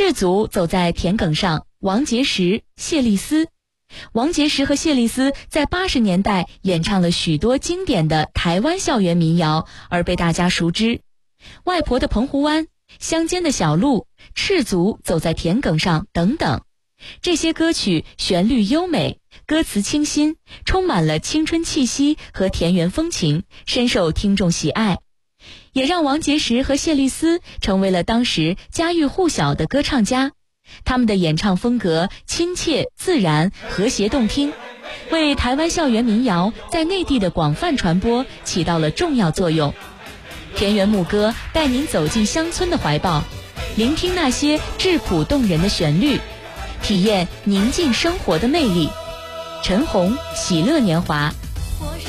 赤足走在田埂上，王杰石、谢丽斯。王杰石和谢丽斯在80年代演唱了许多经典的台湾校园民谣，而被大家熟知。外婆的澎湖湾、乡间的小路、赤足走在田埂上等等，这些歌曲旋律优美，歌词清新，充满了青春气息和田园风情，深受听众喜爱，也让王杰石和谢丽斯成为了当时家喻户晓的歌唱家。他们的演唱风格亲切自然，和谐动听，为台湾校园民谣在内地的广泛传播起到了重要作用。田园牧歌带您走进乡村的怀抱，聆听那些质朴动人的旋律，体验宁静生活的魅力。陈红，喜乐年华。